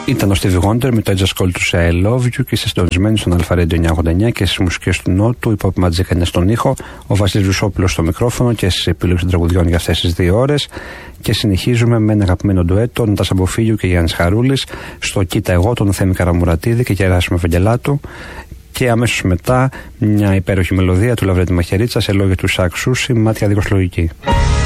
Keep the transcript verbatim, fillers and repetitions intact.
Ήταν ο Stevie Wonder με το I Just Called to Say I Love You και είστε συντονισμένοι στον Αλφα Radio εννιακόσια ογδόντα εννιά και στις μουσικές του Νότου, η Pop Magic είναι στον ήχο, ο Βασίλης Ρουσόπουλος στο μικρόφωνο και στις επιλογές των τραγουδιών για αυτές τις δύο ώρες. Και συνεχίζουμε με ένα αγαπημένο ντουέτο, Νατάσα Μποφίλιου και Γιάννης Χαρούλης, στο Κοίτα εγώ, τον Θέμη Καραμουρατίδη και Γεράσιμο Ευαγγελάτου. Και αμέσως μετά μια υπέροχη μελωδία του Λαβρέντη Μαχαιρίτσα σε λόγια του Σακ Σούσι, Μάτια δίχως λογική.